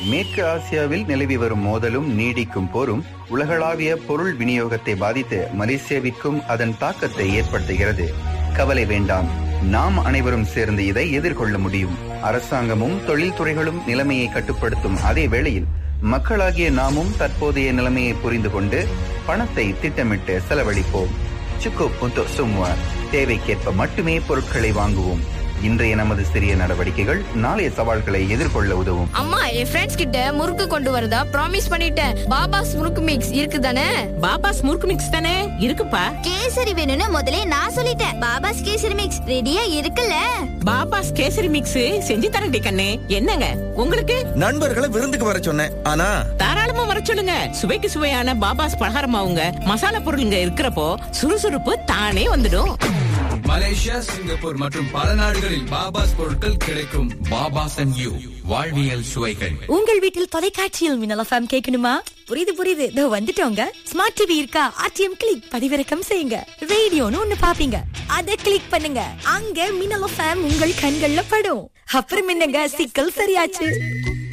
மேற்கு ஆசியாவில் நிலவி வரும் மோதலும் நீடிக்கும் போரும் உலகளாவிய பொருள் விநியோகத்தை பாதித்து மலேசியாவிற்கும் அதன் தாக்கத்தை ஏற்படுத்துகிறது. கவலை வேண்டாம், நாம் அனைவரும் சேர்ந்து இதை எதிர்கொள்ள முடியும். அரசாங்கமும் தொழில்துறைகளும் நிலைமையை கட்டுப்படுத்தும் அதே வேளையில் மக்களாகிய நாமும் தற்போதைய நிலைமையை புரிந்து கொண்டு பணத்தை திட்டமிட்டு செலவழிப்போம். சுக்குப் untuk semua. தேவைக்கேற்ப மட்டுமே பொருட்களை வாங்குவோம். இன்றைய நமது சிறிய நடவடிக்கைகள் நாளைய சவால்களை எதிர்கொள்ள உதவும். அம்மா, என் ஃப்ரெண்ட்ஸ் கிட்ட முறுக்கு கொண்டு வரதா ப்ராமிஸ் பண்ணிட்டேன். பாபாஸ் முறுக்கு மிக்ஸ் இருக்குதானே? பாபாஸ் முறுக்கு மிக்ஸ் தானே இருக்குப்பா. கேசரி வேணும்னு முதல்ல நான் சொல்லிட்டேன். பாபாஸ் கேசரி மிக்ஸ் ரெடியா இருக்குல்ல? பாபாஸ் கேசரி மிக்ஸ் செஞ்சு தரேன்டி கண்ணே. என்னங்க உங்களுக்கு? நண்பர்களை விருந்துக்கு வர சொன்னேன். ஆனா தாராளமா வர சொல்லுங்க. சுவைக்கு சுவையான பாபாஸ் பலகாரமாவுங்க மசாலா பொருளுங்க இருக்கிறப்போ சுறுசுறுப்பு தானே வந்துடும். மலேசியா, சிங்கப்பூர் மற்றும் பல நாடுகளில் பாபாஸ் பொருட்கள் கிடைக்கும். பாபாஸ் அண்ட் யூ, வாழ்வியல் சுவைகள். உங்கள் வீட்டில் தொலைக்காட்சியில் மின்னல் எஃப்எம் கேட்கணுமா? புரியுது. இதோ வந்துட்டோங்க. ஸ்மார்ட் டிவி இருக்கா? ஆர்டிஎம் கிளிக் பதிவிறக்கம் செய்யுங்க. ரேடியோன்னு ஒண்ணு பாப்பீங்க, அத கிளிக் பண்ணுங்க. அங்க மின்னல் எஃப்எம் உங்கள் கண்கள்ல படும். அப்புறம் என்னங்க, சிக்கல் சரியாச்சு.